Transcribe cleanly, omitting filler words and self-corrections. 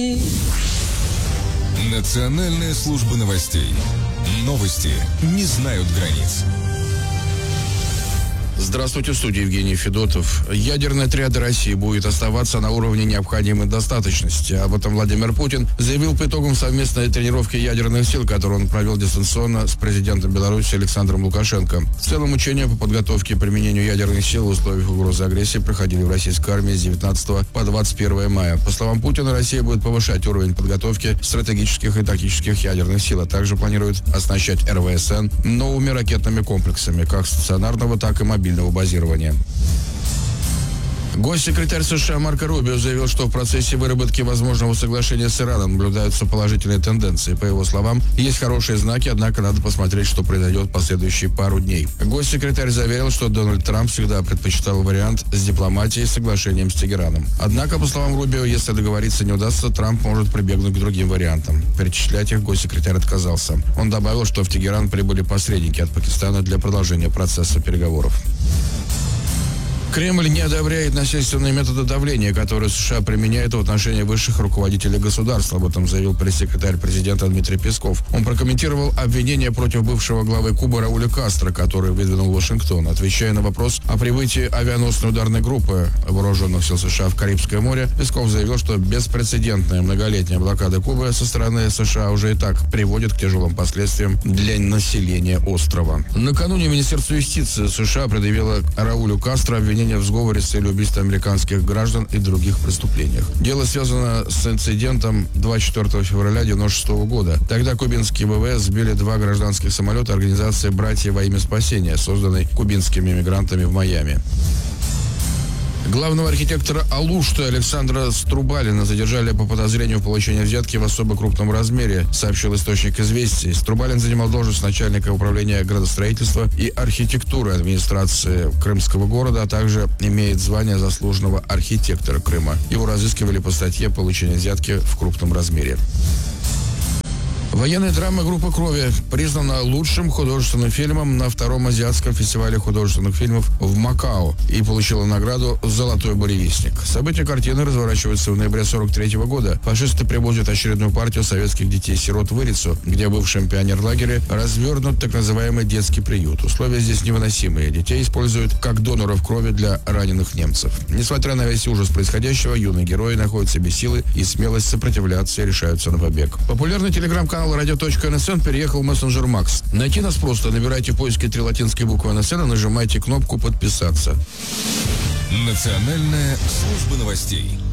Национальная служба новостей. Новости не знают границ. Здравствуйте, в студии Евгений Федотов. Ядерный отряд России будет оставаться на уровне необходимой достаточности. Об этом Владимир Путин заявил по итогам совместной тренировки ядерных сил, которую он провел дистанционно с президентом Беларуси Александром Лукашенко. В целом учения по подготовке и применению ядерных сил в условиях угрозы агрессии проходили в российской армии с 19 по 21 мая. По словам Путина, Россия будет повышать уровень подготовки стратегических и тактических ядерных сил, а также планирует оснащать РВСН новыми ракетными комплексами, как стационарного, так и мобильного базирования. Госсекретарь США Марко Рубио заявил, что в процессе выработки возможного соглашения с Ираном наблюдаются положительные тенденции. По его словам, есть хорошие знаки, однако надо посмотреть, что произойдет в последующие пару дней. Госсекретарь заверил, что Дональд Трамп всегда предпочитал вариант с дипломатией и соглашением с Тегераном. Однако, по словам Рубио, если договориться не удастся, Трамп может прибегнуть к другим вариантам. Перечислять их госсекретарь отказался. Он добавил, что в Тегеран прибыли посредники от Пакистана для продолжения процесса переговоров. Кремль не одобряет насильственные методы давления, которые США применяют в отношении высших руководителей государства. Об этом заявил пресс-секретарь президента Дмитрий Песков. Он прокомментировал обвинения против бывшего главы Кубы Рауля Кастро, который выдвинул Вашингтон. Отвечая на вопрос о прибытии авианосной ударной группы вооруженных сил США в Карибское море, Песков заявил, что беспрецедентная многолетняя блокада Кубы со стороны США уже и так приводит к тяжелым последствиям для населения острова. Накануне Министерство юстиции США предъявило Раулю Кастро обвинение в сговоре с целью убийства американских граждан и других преступлениях. Дело связано с инцидентом 24 февраля 1996 года. Тогда кубинские ВВС сбили 2 гражданских самолета организации «Братья во имя спасения», созданной кубинскими мигрантами в Майами. Главного архитектора Алушты Александра Струбалина задержали по подозрению в получении взятки в особо крупном размере, сообщил источник «Известий». Струбалин занимал должность начальника управления градостроительства и архитектуры администрации Крымского города, а также имеет звание заслуженного архитектора Крыма. Его разыскивали по статье «Получение взятки в крупном размере». Военная драма «Группа крови» признана лучшим художественным фильмом на 2-м азиатском фестивале художественных фильмов в Макао и получила награду «Золотой буревестник». События картины разворачиваются в ноябре 1943 года. Фашисты привозят очередную партию советских детей-сирот в Ирицу, где в бывшем пионерлагере развернут так называемый детский приют. Условия здесь невыносимые. Детей используют как доноров крови для раненых немцев. Несмотря на весь ужас происходящего, юные герои находят в себе силы и смелость сопротивляться и решаются на побег. Популярный телеграм-канал Radio.NSN переехал в мессенджер Макс. Найти нас просто. Набирайте в поиске 3 латинские буквы НСН и нажимайте кнопку «Подписаться». Национальная служба новостей.